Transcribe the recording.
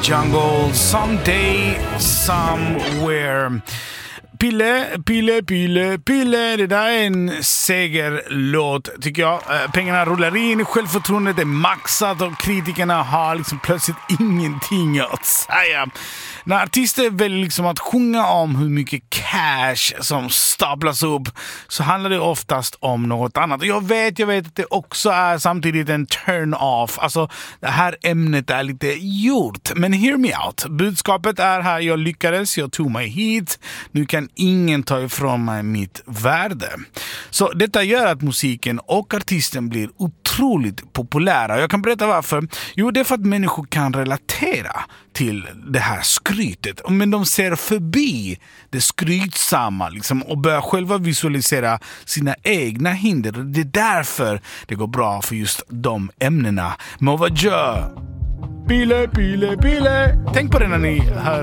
Jungle, Someday, Somewhere. Pille, pille, pille, pille. Det där är en segerlåt tycker jag. Pengarna rullar in, självförtroendet är maxat och kritikerna har liksom plötsligt ingenting att säga. När artister väljer liksom att sjunga om hur mycket cash som staplas upp så handlar det oftast om något annat. Och jag vet att det också är samtidigt en turn-off. Alltså det här ämnet är lite gjort. Men hear me out. Budskapet är här, jag lyckades, jag tog mig hit. Nu kan ingen ta ifrån mig mitt värde. Så detta gör att musiken och artisten blir otroligt populära. Jag kan berätta varför. Jo, det är för att människor kan relatera till det här skrytet. Men de ser förbi det skrytsamma liksom, och börjar själva visualisera sina egna hinder. Det är därför det går bra för just de ämnena. Men vad gör? Pile, pile, pile. Tänk på det när ni hör